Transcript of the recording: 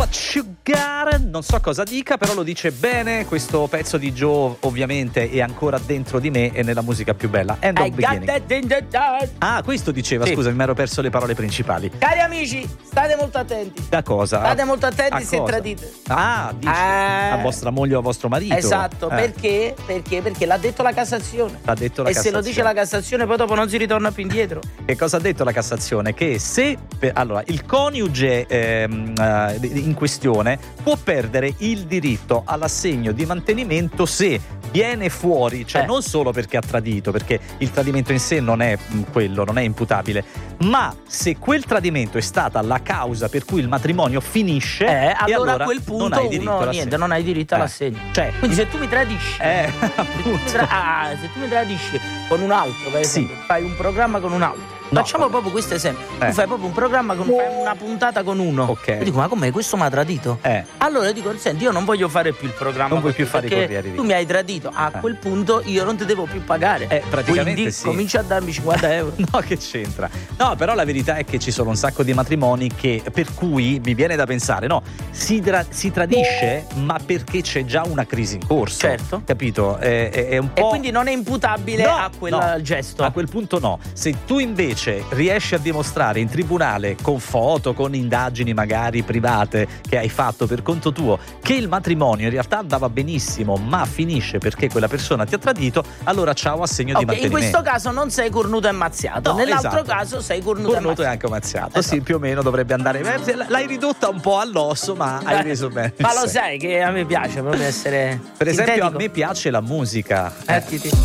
What you got? Non so cosa dica, però lo dice bene. Questo pezzo di Joe ovviamente è ancora dentro di me e nella musica più bella. End of beginning. Ah, questo diceva, sì. Scusa, mi ero perso le parole principali. Cari amici, state molto attenti. Da cosa? State molto attenti A se cosa? tradite. Ah, dici a vostra moglie o a vostro marito. Esatto, perché? Perché l'ha detto la Cassazione. L'ha detto la e Cassazione. se lo dice la Cassazione poi dopo non si ritorna più indietro. Che cosa ha detto la Cassazione? Che se allora il coniuge in questione può perdere il diritto all'assegno di mantenimento se viene fuori, cioè non solo perché ha tradito, perché il tradimento in sé non è quello, non è imputabile, ma se quel tradimento è stata la causa per cui il matrimonio finisce, allora a quel punto non hai diritto non hai diritto all'assegno. Cioè, quindi se tu mi tradisci, se tu mi tradisci con un altro, per esempio, fai un programma con un altro. Facciamo proprio questo esempio. Tu fai proprio un programma fai una puntata con uno. Ok. Io dico, ma com'è? Questo mi ha tradito? Allora io dico, senti, io non voglio fare più il programma. Non vuoi più fare i corrieri. Tu mi hai tradito. A quel punto io non ti devo più pagare. Praticamente quindi sì. comincia a darmi 50 euro. No, che c'entra? No, però la verità è che ci sono un sacco di matrimoni per cui mi viene da pensare, no, si tradisce, ma perché c'è già una crisi in corso. Certo. Capito? È un po'. E quindi non è imputabile a quel gesto. A quel punto no. Se tu invece riesci a dimostrare in tribunale con foto, con indagini magari private che hai fatto per conto tuo, che il matrimonio in realtà andava benissimo, ma finisce perché quella persona ti ha tradito, allora ciao, assegno di mantenimento. In questo caso non sei cornuto e mazziato, nell'altro caso sei cornuto e anche mazziato. Sì, più o meno dovrebbe andare. L'hai ridotta un po' all'osso, ma hai reso bene. Ma lo sai che a me piace proprio essere per esempio sintetico. A me piace la musica.